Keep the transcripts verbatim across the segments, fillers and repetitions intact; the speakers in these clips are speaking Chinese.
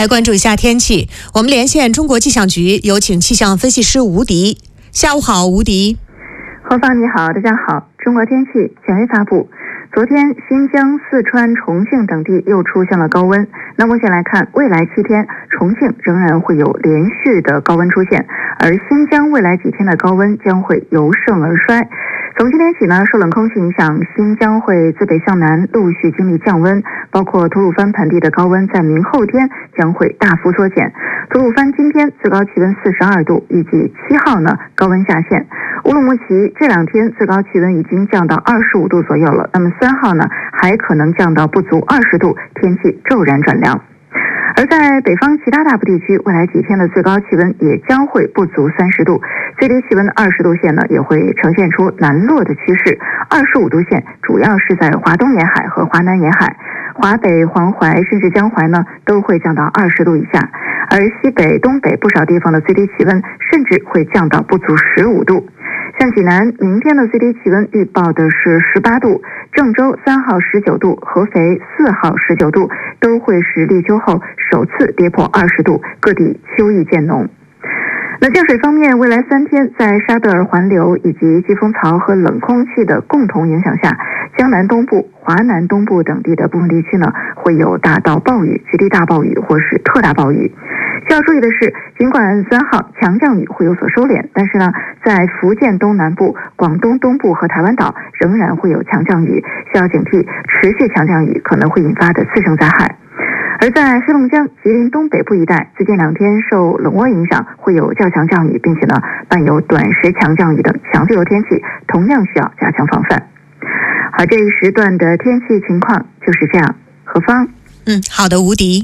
来关注一下天气，我们连线中国气象局，有请气象分析师吴迪。下午好，吴迪。 何芳你好，大家好。中国天气权威发布，昨天新疆、四川、重庆等地又出现了高温。那目前来看，未来七天重庆仍然会有连续的高温出现，而新疆未来几天的高温将会由盛而衰。从今天起呢，受冷空气影响，新疆会自北向南陆续经历降温，包括吐鲁番盆地的高温在明后天将会大幅缩减。吐鲁番今天最高气温四十二度，预计七号呢高温下限。乌鲁木齐这两天最高气温已经降到二十五度左右了，那么三号呢还可能降到不足二十度，天气骤然转凉。而在北方其他大部地区，未来几天的最高气温也将会不足三十度，最低气温的二十度线呢也会呈现出南落的趋势，二十五度线主要是在华东沿海和华南沿海，华北、黄淮甚至江淮呢都会降到二十度以下，而西北、东北不少地方的最低气温甚至会降到不足十五度。像济南明天的最低气温预报的是十八度，郑州三号十九度，合肥四号十九度，都会是立秋后首次跌破二十度，各地秋意渐浓。那降水方面，未来三天在沙贝尔环流以及季风槽和冷空气的共同影响下，江南东部、华南东部等地的部分地区呢会有大到暴雨、极地大暴雨或是特大暴雨。需要注意的是，尽管三号强降雨会有所收敛，但是呢，在福建东南部、广东东部和台湾岛仍然会有强降雨，需要警惕持续强降雨可能会引发的次生灾害。而在黑龙江、吉林东北部一带，最近两天受冷涡影响，会有较强降雨，并且呢伴有短时强降雨等强对流天气，同样需要加强防范。好，这一时段的天气情况就是这样。何芳， 嗯，好的，吴迪。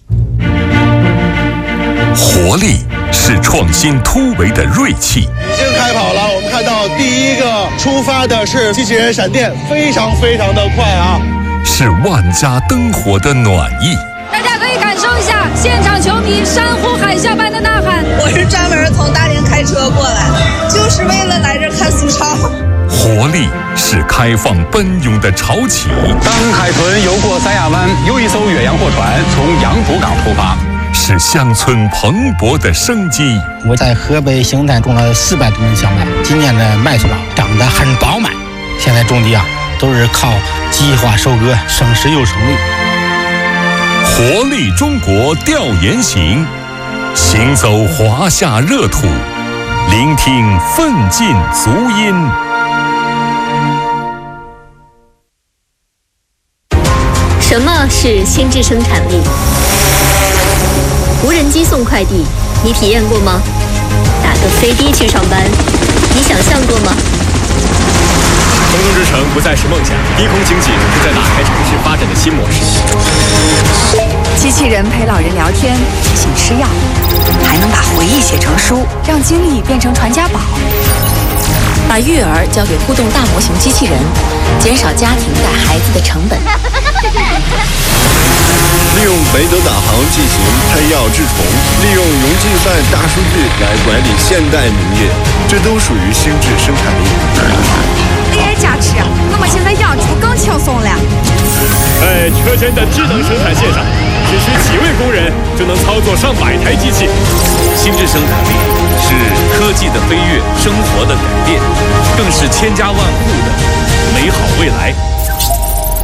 活力是创新突围的锐气。 已经开跑了，我们看到第一个出发的是机器人闪电，非常非常的快啊！ 是万家灯火的暖意。 大家可以感受一下现场球迷山呼海啸般的呐喊。 我是专门从大连开车过来的，就是为了来这看苏超。 活力是开放奔涌的潮起。 当海豚游过三亚湾，又一艘远洋货船从洋浦港出发。 是乡村蓬勃的生机。 我在河北邢台种了四百多亩小麦，今年的麦穗长得很饱满。现在种地啊，都是靠计划收割，省时又省力。 活力中国调研行，行走华夏热土，聆听奋进足音。 什么是心智生产力？无人机送快递，你体验过吗？打个飞的去上班，你想象过吗？ 空中之城不再是梦想，低空经济正在打开城市发展的新模式。 机器人陪老人聊天，提醒吃药，还能把回忆写成书，让经历变成传家宝。 把育儿交给互动大模型机器人，减少家庭带孩子的成本。 利用北斗导航进行拆药治虫，利用云计算大数据来管理现代农业，这都属于心智生产力。 你也假吃，我们现在养猪更轻松了。 在车间的智能生产线上，只需几位工人就能操作上百台机器。 心智生产力是科技的飞跃，生活的改变，更是千家万户的美好未来。